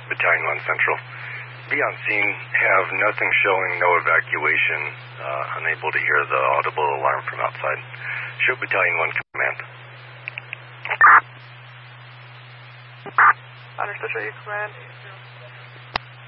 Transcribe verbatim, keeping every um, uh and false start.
Battalion one Central. Be on scene, have nothing showing, no evacuation, uh, unable to hear the audible alarm from outside. Show Battalion one Command. Understood, show you command.